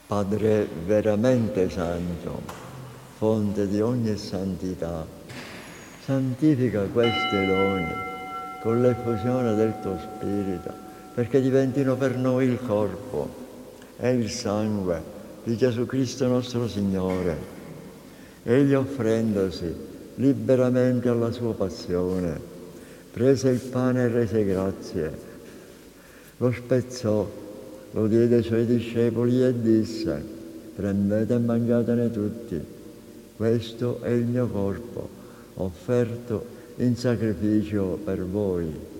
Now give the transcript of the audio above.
Padre veramente santo, fonte di ogni santità, santifica queste doni con l'effusione del tuo Spirito, perché diventino per noi il corpo e il sangue di Gesù Cristo nostro Signore. Egli, offrendosi liberamente alla sua passione, prese il pane e rese grazie, lo spezzò, lo diede ai suoi discepoli e disse: prendete e mangiatene tutti, questo è il mio corpo, offerto in sacrificio per voi.